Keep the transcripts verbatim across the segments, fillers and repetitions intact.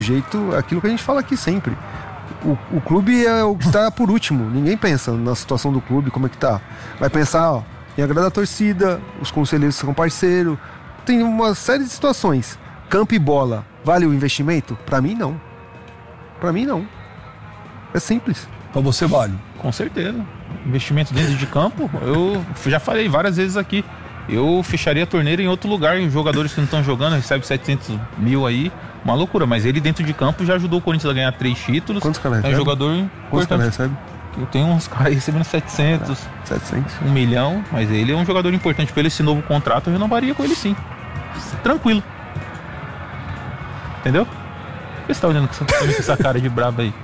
jeito, aquilo que a gente fala aqui sempre. O, o clube é o que está por último. Ninguém pensa na situação do clube, como é que tá. Vai pensar, ó, em agradar a torcida, os conselheiros são parceiros. Tem uma série de situações. Campo e bola, vale o investimento? Pra mim, não. Pra mim, não. É simples. Pra você vale? Com certeza. Investimento dentro de campo, eu já falei várias vezes aqui. Eu fecharia a torneira em outro lugar, em jogadores que não estão jogando, recebe setecentos mil aí, uma loucura. Mas ele dentro de campo já ajudou o Corinthians a ganhar três títulos. Quantos caras recebe? É um jogador Quantos caras recebe? Eu tenho uns caras recebendo setecentos, setecentos, um milhão, mas ele é um jogador importante. Pelo esse novo contrato, eu renovaria com ele sim. Tranquilo. Entendeu? Por que você tá olhando com essa, com essa cara de brabo aí?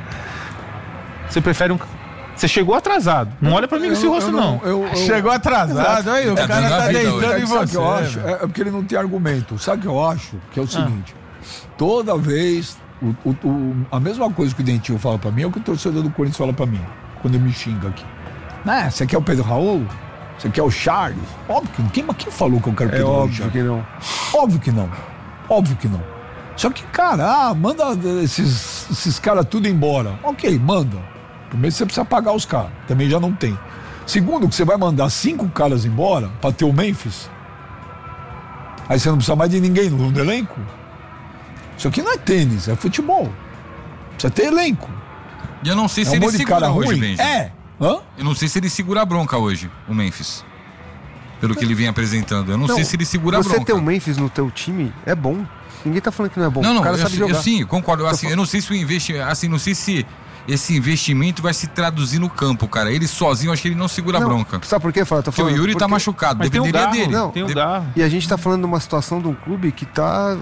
Você prefere um... Você chegou atrasado. Não olha pra mim com esse rosto, não. Eu, eu, chegou atrasado, aí o é, cara tá deitando é, em você. Eu acho, é porque ele não tem argumento. Sabe o que eu acho? Que é o seguinte. Ah. Toda vez, o, o, o, a mesma coisa que o Dentinho fala pra mim é o que o torcedor do Corinthians fala pra mim. Quando ele me xinga aqui. Né? Você quer o Pedro Raul? Você quer o Charles? Óbvio que não. Quem, quem falou que eu quero o Pedro Raul? É óbvio que não. Óbvio que não. Óbvio que não. Só que, cara, ah, manda esses, esses caras tudo embora. Ok, manda. Primeiro você precisa pagar os caras, também já não tem. Segundo, que você vai mandar cinco caras embora pra ter o Memphis. Aí você não precisa mais de ninguém no, no elenco. Isso aqui não é tênis, é futebol. Precisa ter elenco. E eu não sei é se um ele segura hoje, ruim. Benji. É. Hã? Eu não sei se ele segura a bronca hoje, o Memphis. Pelo que ele vem apresentando. Eu não, não sei se ele segura a bronca. Você ter o Memphis no teu time é bom. Ninguém tá falando que não é bom. Não, não, o cara eu, sabe jogar. Eu, sim, concordo. Assim, eu não sei se o investimento... Assim, não sei se... Esse investimento vai se traduzir no campo, cara. Ele sozinho, acho que ele não segura não, a bronca. Sabe por quê, Fala? Tô falando, porque o Yuri porque... tá machucado, mas dependeria tem um garro, dele. Não, tem um garro. E a gente tá falando de uma situação de um clube que tá...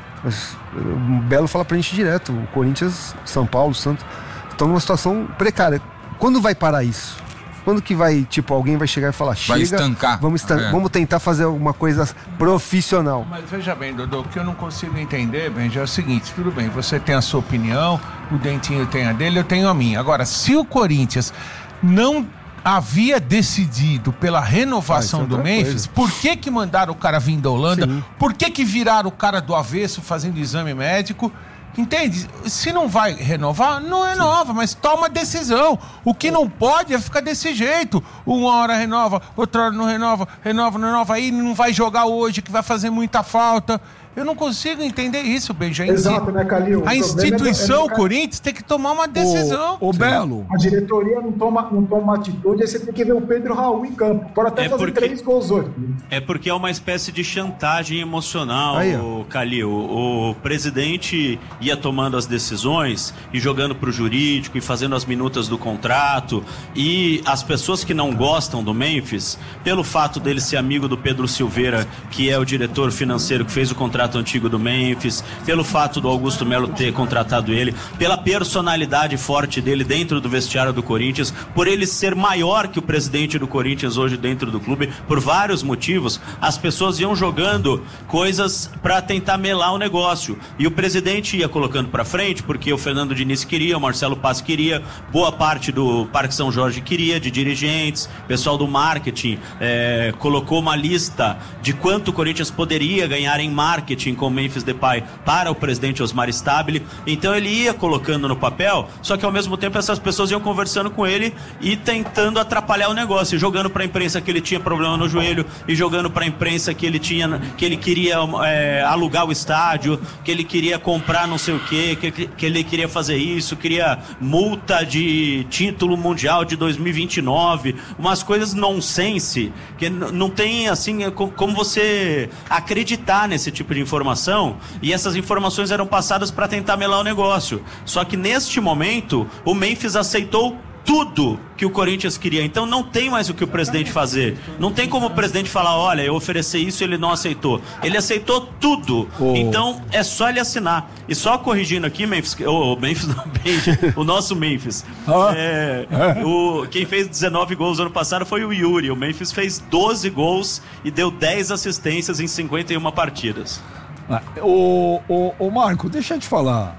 O Belo fala pra gente direto. O Corinthians, São Paulo, Santos estão numa situação precária. Quando vai parar isso? Quando que vai, tipo, alguém vai chegar e falar, chega, vai estancar. Vamos, estan- é. vamos tentar fazer alguma coisa profissional. Mas veja bem, Dodô, o que eu não consigo entender, Benji, é o seguinte, tudo bem, você tem a sua opinião, o Dentinho tem a dele, eu tenho a minha. Agora, se o Corinthians não havia decidido pela renovação ah, é do Memphis, coisa. Por que que mandaram o cara vir da Holanda? Sim. Por que que viraram o cara do avesso fazendo exame médico? Entende? Se não vai renovar, não renova, mas toma decisão. O que não pode é ficar desse jeito. Uma hora renova, outra hora não renova, renova, não renova, aí não vai jogar hoje, que vai fazer muita falta. Eu não consigo entender isso, Benjamin. Exato, né, Calil? A instituição é, é, é, Corinthians tem que tomar uma decisão. O, o Belo. A diretoria não toma, não toma uma atitude, aí você tem que ver o Pedro Raul em campo. Pode até é fazer porque, três gols hoje. É porque é uma espécie de chantagem emocional, aí, o Calil. O presidente ia tomando as decisões e jogando pro jurídico e fazendo as minutas do contrato. E as pessoas que não gostam do Memphis, pelo fato dele ser amigo do Pedro Silveira, que é o diretor financeiro que fez o contrato antigo do Memphis, pelo fato do Augusto Melo ter contratado ele, pela personalidade forte dele dentro do vestiário do Corinthians, por ele ser maior que o presidente do Corinthians hoje dentro do clube, por vários motivos, as pessoas iam jogando coisas para tentar melar o negócio. E o presidente ia colocando para frente, porque o Fernando Diniz queria, o Marcelo Paz queria, boa parte do Parque São Jorge queria, de dirigentes, pessoal do marketing é, colocou uma lista de quanto o Corinthians poderia ganhar em marketing com o Memphis Depay para o presidente Osmar Stabile. Então ele ia colocando no papel, só que ao mesmo tempo essas pessoas iam conversando com ele e tentando atrapalhar o negócio, jogando para a imprensa que ele tinha problema no joelho, e jogando para a imprensa que ele tinha, que ele queria é, alugar o estádio, que ele queria comprar não sei o quê, que, que ele queria fazer isso, queria multa de título mundial de dois mil e vinte e nove, umas coisas nonsense, que n- não tem assim como você acreditar nesse tipo de informação, e essas informações eram passadas para tentar melar o negócio. Só que neste momento o Memphis aceitou tudo que o Corinthians queria, então não tem mais o que o presidente fazer, não tem como o presidente falar, olha, eu ofereci isso e ele não aceitou, ele aceitou tudo, oh. Então é só ele assinar. E só corrigindo aqui, Memphis, o oh, Memphis não, Benji, o nosso Memphis, ah. é, o, quem fez dezenove gols ano passado foi o Yuri, o Memphis fez doze gols e deu dez assistências em cinquenta e uma partidas. Ah, o, o, o Marco, deixa eu te falar.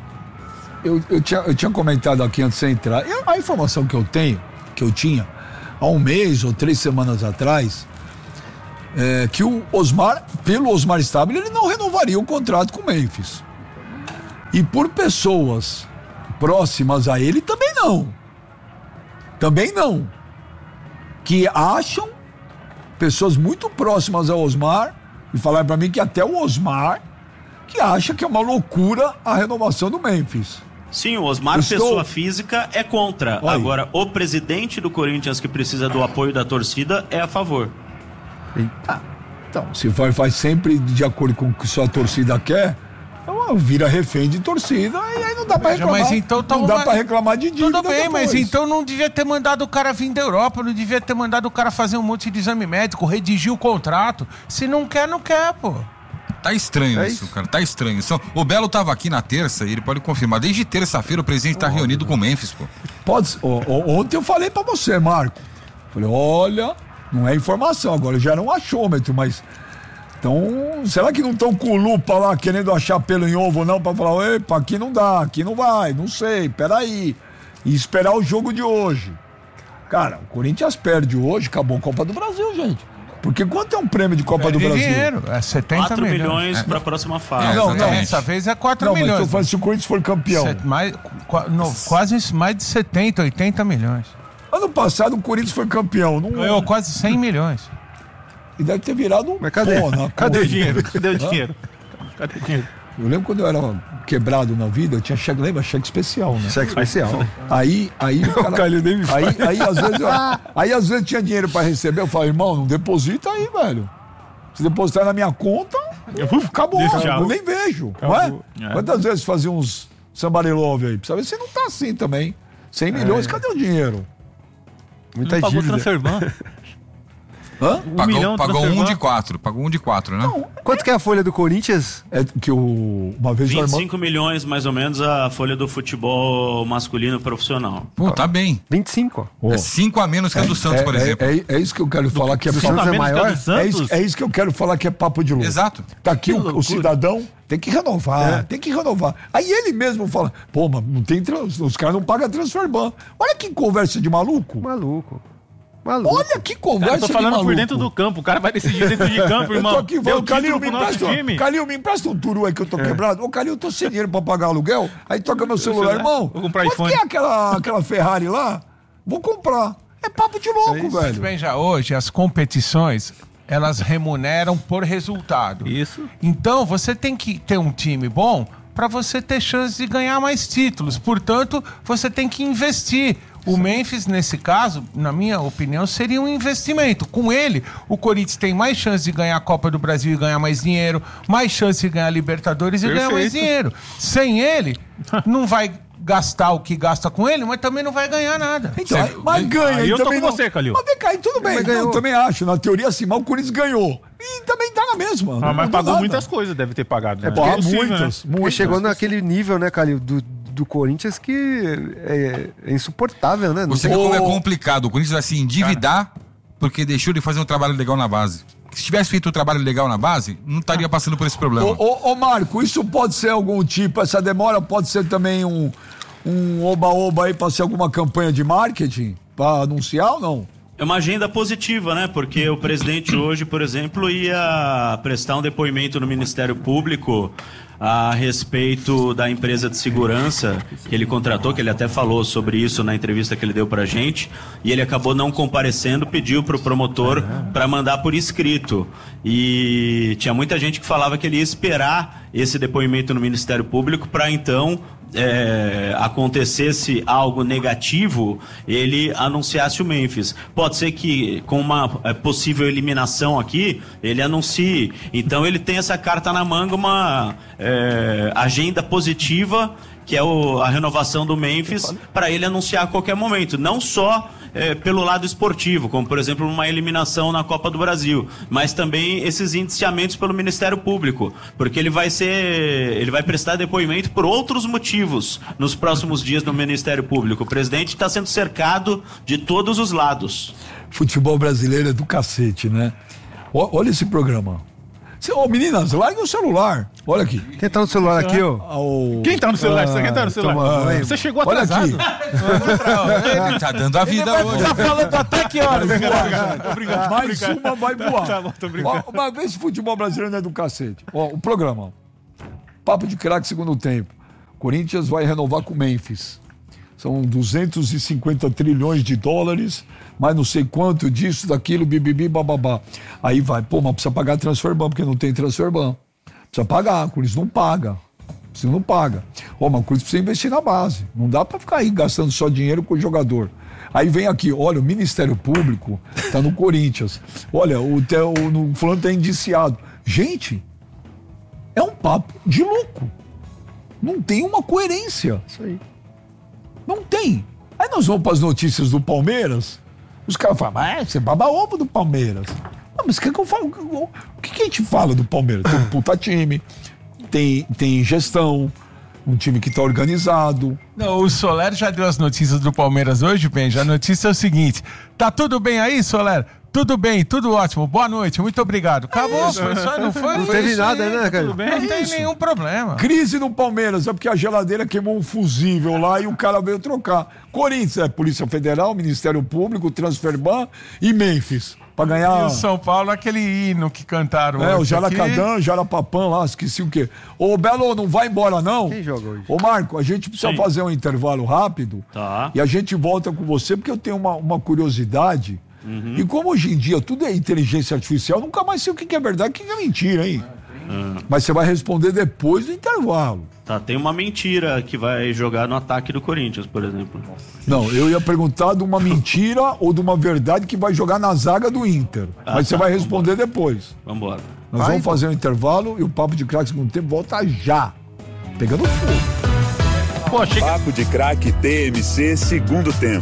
Eu, eu, tinha, eu tinha comentado aqui antes de você entrar. Eu, a informação que eu tenho, que eu tinha há um mês ou três semanas atrás, é que o Osmar, pelo Osmar Stabile, ele não renovaria o contrato com o Memphis. E por pessoas próximas a ele, também não. Também não. Que acham, pessoas muito próximas ao Osmar, e falaram pra mim que até o Osmar, que acha que é uma loucura a renovação do Memphis. Sim, o Osmar, Estou... pessoa física, é contra. Oi. Agora, o presidente do Corinthians, que precisa do apoio da torcida, é a favor. Ah, então, se faz, faz sempre de acordo com o que sua torcida quer, então vira refém de torcida e aí não dá pra reclamar. Mas então, não dá uma... pra reclamar de dívida. Tudo bem, depois. Mas então não devia ter mandado o cara vir da Europa, não devia ter mandado o cara fazer um monte de exame médico, redigir o contrato. Se não quer, não quer, pô. Tá estranho é isso, isso, cara, tá estranho. O Belo tava aqui na terça e ele pode confirmar. Desde terça-feira o presidente tá oh, reunido oh, com o Memphis, pô. Pode, oh, oh, ontem eu falei pra você, Marco. Falei, olha, não é informação, agora já era um achômetro, mas... Então, será que não estão com lupa lá, querendo achar pelo em ovo não, pra falar, epa, aqui não dá, aqui não vai, não sei, peraí. E esperar o jogo de hoje. Cara, o Corinthians perde hoje, acabou a Copa do Brasil, gente. Porque quanto é um prêmio de Copa Perde do Brasil? Dinheiro, é setenta quatro milhões. milhões é. para a próxima fase. É, não, não, dessa vez é quatro não, milhões. Mas eu falo, se o Corinthians for campeão. Set, mais, qu, no, quase mais de setenta, oitenta milhões. Ano passado o Corinthians foi campeão. Não... Ganhou quase cem milhões. E deve ter virado um... Mas cadê? Pô, cadê o dinheiro? Cadê o dinheiro? Cadê o dinheiro? Eu lembro quando eu era quebrado na vida, eu tinha cheque, lembra? Cheque especial, né? Cheque especial. Aí, aí o cara... Calil nem me aí, aí, às vezes, eu, aí, às vezes, tinha dinheiro pra receber. Eu falei, irmão, não deposita aí, velho. Se depositar na minha conta, acabou. Eu nem vejo. Não é? É. Quantas vezes fazia uns somebody love aí? Precisa ver se não tá assim também. cem milhões, é. Cadê o dinheiro? Muita não dívida. Pagou transfer. Hã? Um pagou milhão pagou um de quatro. Pagou um de quatro, né? Não, quanto que é a folha do Corinthians? É que o, uma vez vinte e cinco milhões, mais ou menos, a folha do futebol masculino profissional. Pô, tá bem. vinte e cinco. Oh. É cinco a menos que a do é, Santos, é, por exemplo. É, é, é isso que eu quero falar que é papo é maior. É isso, é isso que eu quero falar que é papo de louco. Exato. Tá aqui o, o cidadão, tem que renovar, é. tem que renovar. Aí ele mesmo fala, pô, mas não tem trans, os caras não pagam transfer ban. Olha que conversa de maluco. Maluco. Maluco. Olha que conversa. Cara, eu tô falando por dentro do campo, o cara vai decidir dentro de campo, irmão. Eu tô aqui, Deu o Calil, me nosso empresta, time. Calil, me empresta um turu aí que eu tô é. quebrado. Ô, Calil, eu tô sem dinheiro pra pagar aluguel. Aí toca meu celular, irmão. Vou comprar quanto iPhone. que é aquela, aquela Ferrari lá? Vou comprar. É papo de louco, é velho. Bem, já hoje as competições, elas remuneram por resultado. Isso. Então, você tem que ter um time bom para você ter chance de ganhar mais títulos. Portanto, você tem que investir. O Memphis, nesse caso, na minha opinião, seria um investimento. Com ele, o Corinthians tem mais chance de ganhar a Copa do Brasil e ganhar mais dinheiro, mais chance de ganhar a Libertadores e Perfeito. ganhar mais dinheiro. Sem ele, não vai gastar o que gasta com ele, mas também não vai ganhar nada. Então, aí, mas ganha. Aí eu tô também com não... você, Calil. Mas vem cá, tudo bem. Eu também acho. Na teoria, assim, mas o Corinthians ganhou. E também tá na mesma. Ah, mas pagou nada. muitas coisas, deve ter pagado. Né? É, porque Ah, muitas, muitas, muitas. muitas. Chegou naquele nível, né, Calil, do, do Corinthians que é, é insuportável, né? Você vê como é complicado. O Corinthians vai se endividar porque deixou de fazer um trabalho legal na base. Se tivesse feito um trabalho legal na base, não estaria passando por esse problema. Ô, ô, ô Marco, isso pode ser algum tipo, essa demora pode ser também um um oba-oba aí para ser alguma campanha de marketing para anunciar ou não? É uma agenda positiva, né? Porque o presidente hoje, por exemplo, ia prestar um depoimento no Ministério Público a respeito da empresa de segurança que ele contratou, que ele até falou sobre isso na entrevista que ele deu pra gente, e ele acabou não comparecendo, pediu pro promotor para mandar por escrito. E tinha muita gente que falava que ele ia esperar esse depoimento no Ministério Público para então É, acontecesse algo negativo, ele anunciasse o Memphis. Pode ser que com uma é, possível eliminação aqui, ele anuncie. Então ele tem essa carta na manga, uma é, agenda positiva, que é o, a renovação do Memphis, para ele anunciar a qualquer momento. Não só é, pelo lado esportivo, como por exemplo uma eliminação na Copa do Brasil, mas também esses indiciamentos pelo Ministério Público, porque ele vai ser, ele vai prestar depoimento por outros motivos nos próximos dias no Ministério Público. O presidente está sendo cercado de todos os lados. Futebol brasileiro é do cacete, né? O, olha esse programa. Ô, oh, meninas, larga o celular. Olha aqui. Quem tá no celular aqui, ó? Oh, Quem tá no celular? Ah, Quem tá no celular? Toma, ah, você chegou atrasado. Olha aqui. Ele tá dando a vida Ele hoje. vai ficar falando até que horas? Obrigado. Mais uma vai voar. Tá bom, tô brincando. Ó, uma vez futebol brasileiro não é do cacete. Ó, o programa. Papo de craque segundo tempo. Corinthians vai renovar com o Memphis. São duzentos e cinquenta trilhões de dólares, mas não sei quanto disso, daquilo, bibibi, bababá. Aí vai, pô, mas precisa pagar transfer ban, porque não tem transfer ban. Precisa pagar, o Corinthians não paga. Você não paga. Ó, mas o Corinthians precisa investir na base. Não dá pra ficar aí gastando só dinheiro com o jogador. Aí vem aqui, olha, o Ministério Público tá no Corinthians. Olha, o, o, o fulano tá indiciado. Gente, é um papo de louco. Não tem uma coerência. Isso aí. Não tem. Aí nós vamos para as notícias do Palmeiras. Os caras falam, mas você baba ovo do Palmeiras. Não, mas o que, que eu falo? O que, que a gente fala do Palmeiras? Tem um puta time, tem, tem gestão, um time que tá organizado. Não, o Soler já deu as notícias do Palmeiras hoje, Benja. A notícia é o seguinte: tá tudo bem aí, Soler? Tudo bem, tudo ótimo. Boa noite, muito obrigado. Acabou, foi só, não foi? Não foi teve isso nada, aí, né, cara? Tudo bem, não tem isso. nenhum problema. Crise no Palmeiras, é porque a geladeira queimou um fusível lá e o cara veio trocar. Corinthians é Polícia Federal, Ministério Público, Transferban e Memphis. Pra ganhar... E o São Paulo, aquele hino que cantaram É, hoje o Jaracadã, aqui. Jarapapã lá, esqueci o quê. Ô, Belo, não vai embora, não? Quem joga hoje? Ô, Marco, a gente precisa Sim. fazer um intervalo rápido. Tá. E a gente volta com você, porque eu tenho uma, uma curiosidade. Uhum. E como hoje em dia tudo é inteligência artificial, nunca mais sei o que é verdade e o que é mentira, hein? Uhum. Mas você vai responder depois do intervalo. Tá, tem uma mentira que vai jogar no ataque do Corinthians, por exemplo. Não, eu ia perguntar de uma mentira ou de uma verdade que vai jogar na zaga do Inter. Ah, Mas você tá, vai responder depois. Vambora. Nós Vai, vamos fazer um intervalo e o Papo de Craque Segundo Tempo volta já. Pegando fogo. Pô, chega... Papo de Craque T M C Segundo Tempo.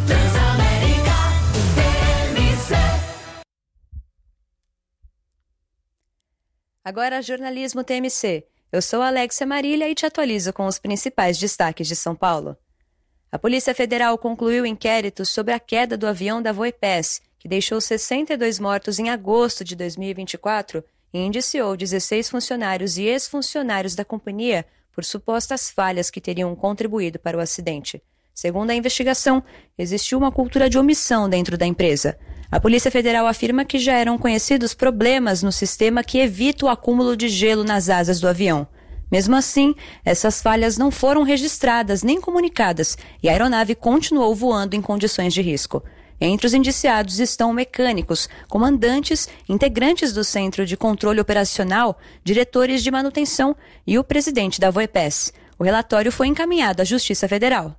Agora, Jornalismo T M C. Eu sou Alexia Marília e te atualizo com os principais destaques de São Paulo. A Polícia Federal concluiu inquéritos sobre a queda do avião da Voipes, que deixou sessenta e dois mortos em agosto de dois mil e vinte e quatro e indiciou dezesseis funcionários e ex-funcionários da companhia por supostas falhas que teriam contribuído para o acidente. Segundo a investigação, existiu uma cultura de omissão dentro da empresa. A Polícia Federal afirma que já eram conhecidos problemas no sistema que evita o acúmulo de gelo nas asas do avião. Mesmo assim, essas falhas não foram registradas nem comunicadas e a aeronave continuou voando em condições de risco. Entre os indiciados estão mecânicos, comandantes, integrantes do Centro de Controle Operacional, diretores de manutenção e o presidente da Voipes. O relatório foi encaminhado à Justiça Federal.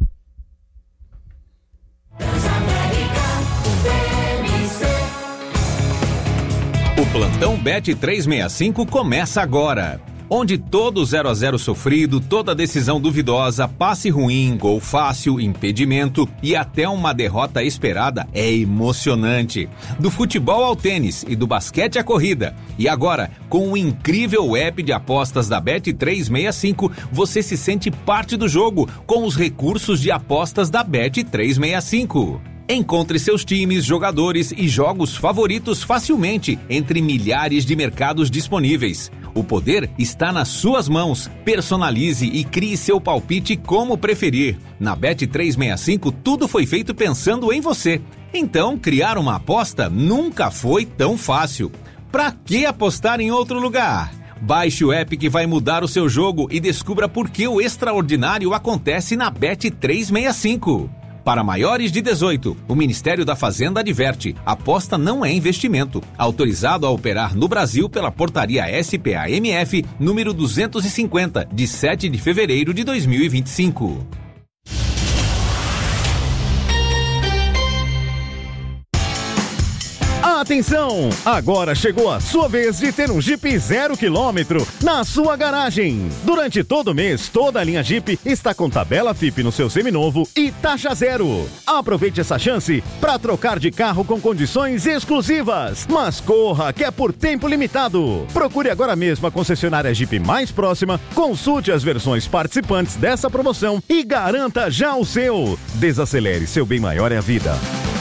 O plantão Bet trezentos e sessenta e cinco começa agora. Onde todo zero a zero sofrido, toda decisão duvidosa, passe ruim, gol fácil, impedimento e até uma derrota esperada é emocionante. Do futebol ao tênis e do basquete à corrida. E agora, com o incrível app de apostas da Bet trezentos e sessenta e cinco, você se sente parte do jogo com os recursos de apostas da Bet trezentos e sessenta e cinco. Encontre seus times, jogadores e jogos favoritos facilmente entre milhares de mercados disponíveis. O poder está nas suas mãos. Personalize e crie seu palpite como preferir. Na Bet trezentos e sessenta e cinco, tudo foi feito pensando em você. Então, criar uma aposta nunca foi tão fácil. Pra que apostar em outro lugar? Baixe o app que vai mudar o seu jogo e descubra por que o extraordinário acontece na Bet trezentos e sessenta e cinco. Para maiores de dezoito, o Ministério da Fazenda adverte: aposta não é investimento. Autorizado a operar no Brasil pela Portaria S P A M F número duzentos e cinquenta, de sete de fevereiro de dois mil e vinte e cinco. Atenção! Agora chegou a sua vez de ter um Jeep zero quilômetro na sua garagem. Durante todo o mês, toda a linha Jeep está com tabela F I P no seu seminovo e taxa zero. Aproveite essa chance para trocar de carro com condições exclusivas. Mas corra, que é por tempo limitado. Procure agora mesmo a concessionária Jeep mais próxima, consulte as versões participantes dessa promoção e garanta já o seu. Desacelere, seu bem maior é a vida.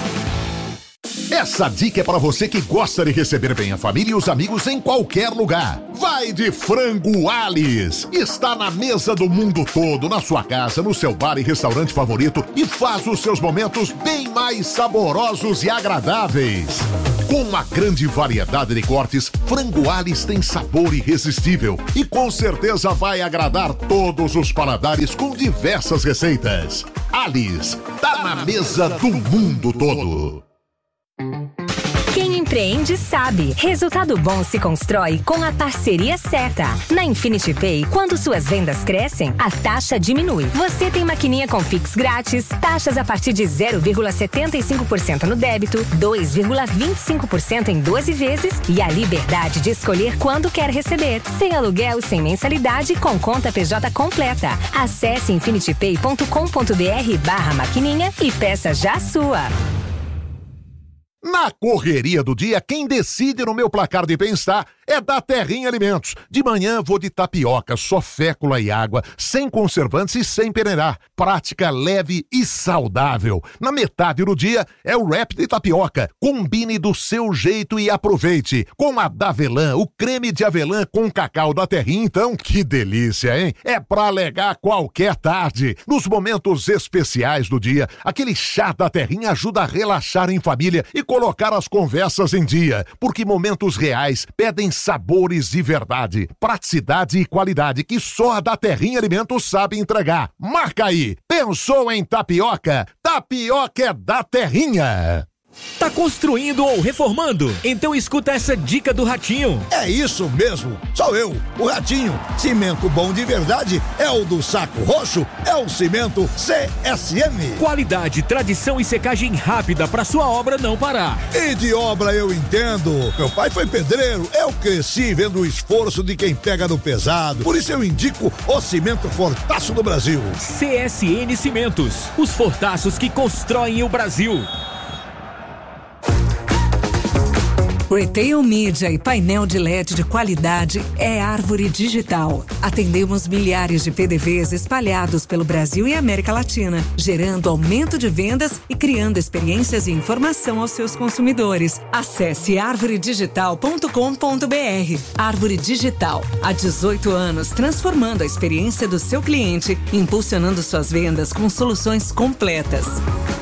Essa dica é para você que gosta de receber bem a família e os amigos em qualquer lugar. Vai de Frango Alice. Está na mesa do mundo todo, na sua casa, no seu bar e restaurante favorito e faz os seus momentos bem mais saborosos e agradáveis. Com uma grande variedade de cortes, Frango Alice tem sabor irresistível e com certeza vai agradar todos os paladares com diversas receitas. Alice, tá na mesa do mundo todo. Quem empreende sabe. Resultado bom se constrói com a parceria certa. Na Infinity Pay, quando suas vendas crescem, a taxa diminui. Você tem maquininha com Pix grátis, taxas a partir de zero vírgula setenta e cinco por cento no débito, dois vírgula vinte e cinco por cento em doze vezes e a liberdade de escolher quando quer receber. Sem aluguel e sem mensalidade, com conta P J completa. Acesse infinitypay ponto com ponto br barra maquininha e peça já a sua. Na correria do dia, quem decide no meu placar de bem-estar é da Terrinha Alimentos. De manhã vou de tapioca, só fécula e água, sem conservantes e sem peneirar. Prática, leve e saudável. Na metade do dia é o wrap de tapioca. Combine do seu jeito e aproveite. Com a Davelã, o creme de avelã com cacau da Terrinha, então, que delícia, hein? É pra alegar qualquer tarde. Nos momentos especiais do dia, aquele chá da Terrinha ajuda a relaxar em família e colocar as conversas em dia, porque momentos reais pedem sabores de verdade, praticidade e qualidade que só a da Terrinha Alimentos sabe entregar. Marca aí! Pensou em tapioca? Tapioca é da Terrinha! Tá construindo ou reformando? Então escuta essa dica do Ratinho. É isso mesmo, sou eu, o Ratinho. Cimento bom de verdade é o do Saco Roxo, é o cimento C S M. Qualidade, tradição e secagem rápida pra sua obra não parar. E de obra eu entendo. Meu pai foi pedreiro, eu cresci vendo o esforço de quem pega no pesado. Por isso eu indico o cimento Fortaço do Brasil. C S N Cimentos, os fortaços que constroem o Brasil. Retail Media e painel de L E D de qualidade é Árvore Digital. Atendemos milhares de P D Vs espalhados pelo Brasil e América Latina, gerando aumento de vendas e criando experiências e informação aos seus consumidores. Acesse árvore digital ponto com ponto br. Árvore Digital, há dezoito anos transformando a experiência do seu cliente, impulsionando suas vendas com soluções completas.